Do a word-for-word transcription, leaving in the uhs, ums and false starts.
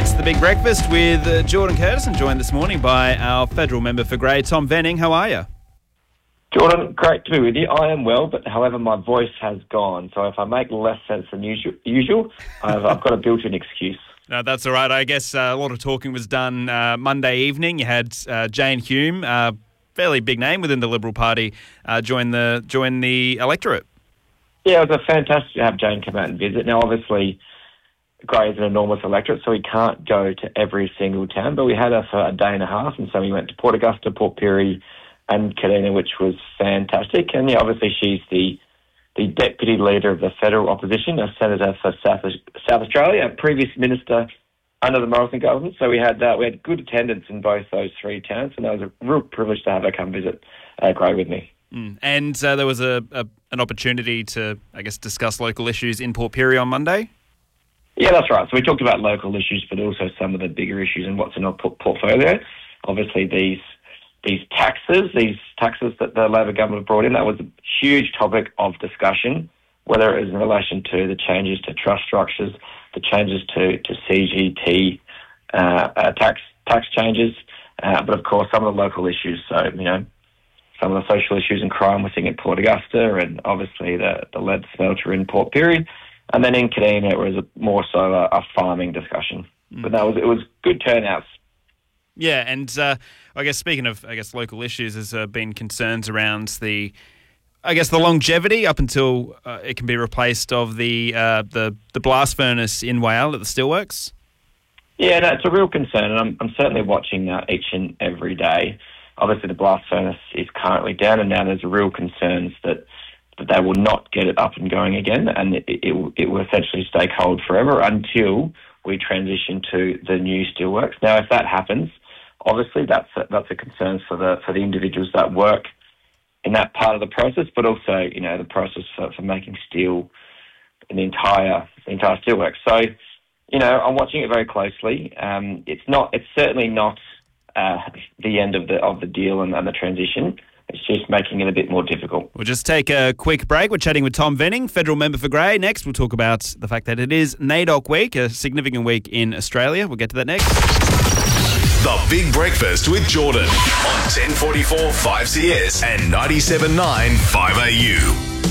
It's The Big Breakfast with uh, Jordan Curtis, and joined this morning by our federal member for Grey, Tom Venning. How are you? Jordan, great to be with you. I am well, but however, my voice has gone. So if I make less sense than usual, usual I've, I've got a built-in excuse. No, that's all right. I guess uh, a lot of talking was done uh, Monday evening. You had uh, Jane Hume, uh, fairly big name within the Liberal Party, uh, join the join the electorate. Yeah, it was a fantastic to have Jane come out and visit. Now, obviously, Grey is an enormous electorate, so we can't go to every single town, but we had her for a day and a half, and so we went to Port Augusta, Port Pirie, and Kadina, which was fantastic. And yeah, obviously she's the the deputy leader of the federal opposition, a senator for South South Australia, a previous minister under the Morrison government. So we had uh, we had good attendance in both those three towns, and that was a real privilege to have her come visit uh, Grey with me. Mm. And uh, there was a, a an opportunity to, I guess, discuss local issues in Port Pirie on Monday. Yeah, that's right. So we talked about local issues, but also some of the bigger issues and what's in our portfolio. Obviously, these these taxes, these taxes that the Labor government brought in, that was a huge topic of discussion, whether it was in relation to the changes to trust structures, the changes to, to C G T uh, uh, tax tax changes, uh, but of course some of the local issues. So, you know, some of the social issues and crime we're seeing at Port Augusta, and obviously the, the lead smelter in Port Pirie. And then in Kadina, it was a, more so a, a farming discussion. Mm. But that was it was good turnouts. Yeah, and uh, I guess speaking of, I guess, local issues, there's uh, been concerns around the, I guess, the longevity up until uh, it can be replaced of the uh, the the blast furnace in Whale at the steelworks. Yeah, no, it's a real concern, and I'm, I'm certainly watching that each and every day. Obviously, the blast furnace is currently down, and now there's real concerns that that they will not get it up and going again, and it, it, will, it will essentially stay cold forever until we transition to the new steelworks. Now, if that happens, obviously that's a, that's a concern for the for the individuals that work in that part of the process, but also, you know, the process for, for making steel in the entire the entire steelworks. So, you know, I'm watching it very closely. Um, it's not. It's certainly not uh, the end of the of the deal and, and the transition. It's just making it a bit more difficult. We'll just take a quick break. We're chatting with Tom Venning, federal member for Grey. Next, we'll talk about the fact that it is NAIDOC week, a significant week in Australia. We'll get to that next. The Big Breakfast with Jordan on ten forty-four five C S and ninety-seven point nine five A U.